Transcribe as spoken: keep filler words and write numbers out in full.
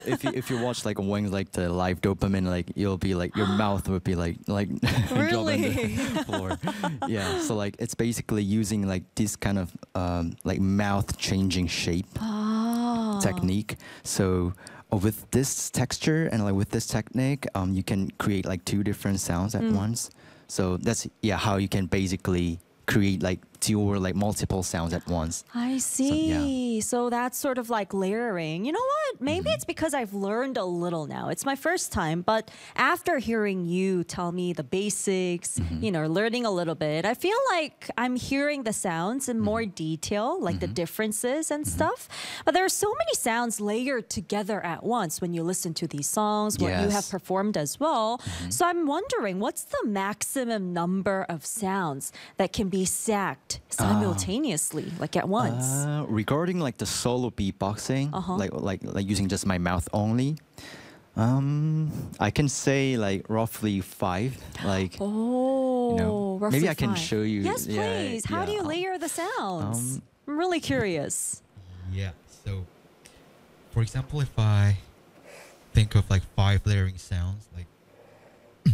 if you if you watch like Wings, like the live dopamine, like you'll be like your mouth would be like like drop on Really? the floor. Yeah, so like it's basically using like this kind of um, like mouth changing shape Ah. technique. So uh, with this texture and like with this technique, um, you can create like two different sounds at Mm. once. So that's yeah how you can basically create like two or like multiple sounds at once. I see. yeah. So, that's sort of like layering. You know what? Maybe Mm-hmm. it's because I've learned a little now. It's my first time, but after hearing you tell me the basics, Mm-hmm. you know, learning a little bit, I feel like I'm hearing the sounds in more detail, like the Mm-hmm. differences and stuff. But there are so many sounds layered together at once when you listen to these songs, what you have Yes. performed as well. Mm-hmm. So, I'm wondering, what's the maximum number of sounds that can be sacked simultaneously, like at once? Uh, regarding like the solo beatboxing, Uh-huh. like like like using just my mouth only, um, I can say like roughly five. Like Oh, know, roughly maybe I can five. show you- Yes, yeah, please. How do yeah, you um, layer the sounds? um, I'm really curious. Yeah. So, for example, if I think of like five layering sounds, like